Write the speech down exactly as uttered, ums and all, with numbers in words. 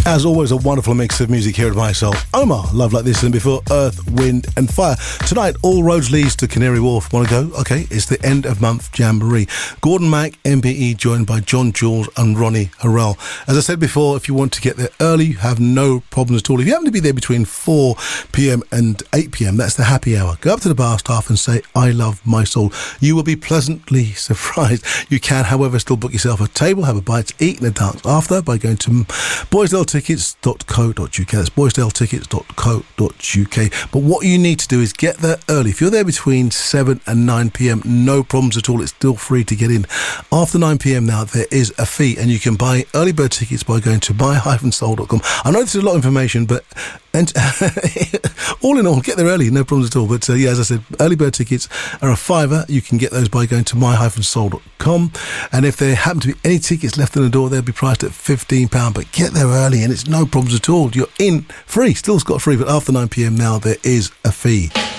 As always, a wonderful mix of music here at My Soul. Omar, Love Like This, and before Earth, Wind and Fire. Tonight, all roads leads to Canary Wharf. Want to go? Okay, it's the end of month jamboree. Gordon Mack, M P E, joined by John Jules and Ronnie Harrell. As I said before, if you want to get there early, you have no problems at all. If you happen to be there between four p.m. and eight p.m, that's the happy hour. Go up to the bar staff and say, I love My Soul. You will be pleasantly surprised. You can, however, still book yourself a table, have a bite to eat and a dance after by going to boysdale tickets dot co dot uk. That's boysdale tickets dot co dot uk. But what you need to do is get there early. If you're there between seven and nine p.m, no problems at all. It's still free to get in. After nine p.m. now, there is a fee, and you can buy early bird tickets by going to my soul dot com. I know this is a lot of information, but and all in all, get there early, no problems at all. But uh, yeah, as I said, early bird tickets are a fiver. You can get those by going to my soul dot com. And if there happen to be any tickets left in the door, they'll be priced at fifteen pounds. But get there early, and it's no problems at all. You're in free, still scot free. But after nine p.m. now, there is a fee.